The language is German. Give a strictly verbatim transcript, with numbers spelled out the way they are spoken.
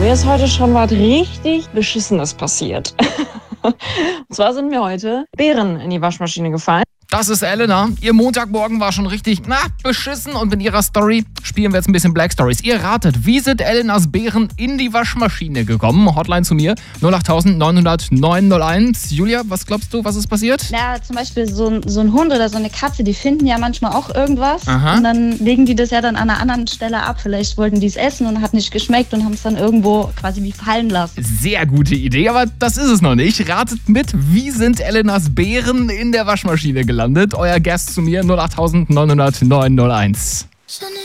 Mir ist heute schon was richtig Beschissenes passiert. Und zwar sind mir heute Beeren in die Waschmaschine gefallen. Das ist Elena. Ihr Montagmorgen war schon richtig, na, beschissen. Und mit ihrer Story spielen wir jetzt ein bisschen Black Stories. Ihr ratet, wie sind Elenas Beeren in die Waschmaschine gekommen? Hotline zu mir, null acht neun null null neun null eins. Julia, was glaubst du, was ist passiert? Na, zum Beispiel so ein, so ein Hund oder so eine Katze, die finden ja manchmal auch irgendwas. Aha. Und dann legen die das ja dann an einer anderen Stelle ab. Vielleicht wollten die es essen und hat nicht geschmeckt und haben es dann irgendwo quasi wie fallen lassen. Sehr gute Idee, aber das ist es noch nicht. Ratet mit, wie sind Elenas Beeren in der Waschmaschine gelandet? Euer Guest zu mir, null acht neun null null neun null eins.